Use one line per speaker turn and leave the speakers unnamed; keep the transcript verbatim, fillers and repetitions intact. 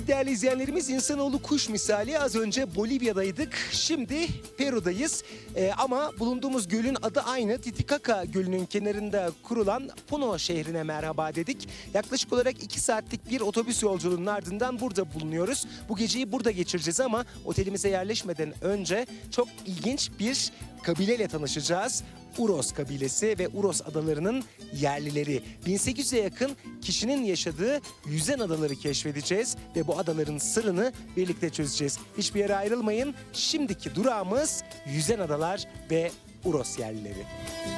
Evet değerli izleyenlerimiz, insanoğlu kuş misali. Az önce Bolivya'daydık, şimdi Peru'dayız. Ee, ama bulunduğumuz gölün adı aynı. Titicaca Gölü'nün kenarında kurulan Puno şehrine merhaba dedik. Yaklaşık olarak iki saatlik bir otobüs yolculuğunun ardından burada bulunuyoruz. Bu geceyi burada geçireceğiz ama otelimize yerleşmeden önce çok ilginç bir kabileyle tanışacağız. Uros kabilesi ve Uros adalarının yerlileri. bin sekiz yüze yakın kişinin yaşadığı yüzen adaları keşfedeceğiz ve bu adaların sırrını birlikte çözeceğiz. Hiçbir yere ayrılmayın. Şimdiki durağımız yüzen adalar ve Uros yerlileri.